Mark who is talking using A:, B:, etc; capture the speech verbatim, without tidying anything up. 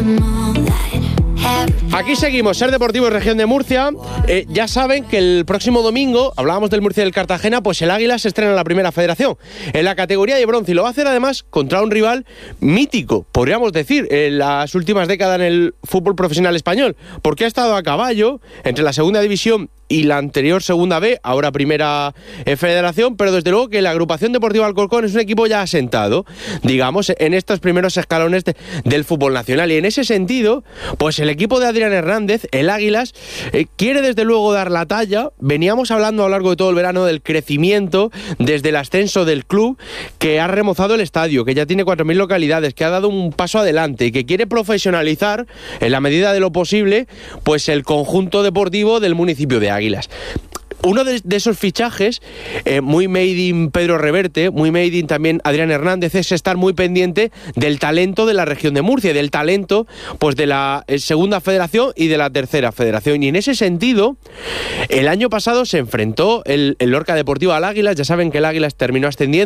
A: Aquí seguimos, Ser Deportivo, región de Murcia. Eh, ya saben que el próximo domingo, hablábamos del Murcia y del Cartagena, pues el Águila se estrena en la primera federación, en la categoría de bronce, y lo va a hacer además contra un rival mítico, podríamos decir, en las últimas décadas en el fútbol profesional español, porque ha estado a caballo entre la segunda división y la anterior segunda B, ahora primera eh, federación, pero desde luego que la agrupación deportiva Alcorcón es un equipo ya asentado, digamos, en estos primeros escalones de, del fútbol nacional, y en ese sentido, pues el equipo de Adrián Hernández, el Águilas, eh, quiere desde luego dar la talla. Veníamos hablando a lo largo de todo el verano del crecimiento desde el ascenso del club, que ha remozado el estadio, que ya tiene cuatro mil localidades, que ha dado un paso adelante y que quiere profesionalizar en la medida de lo posible pues el conjunto deportivo del municipio de Águilas. Águilas. Uno de, de esos fichajes, eh, muy made in Pedro Reverte, muy made in también Adrián Hernández, es estar muy pendiente del talento de la región de Murcia, del talento pues de la segunda federación y de la tercera federación. Y en ese sentido, el año pasado se enfrentó el, el Lorca Deportivo al Águilas. Ya saben que el Águilas terminó ascendiendo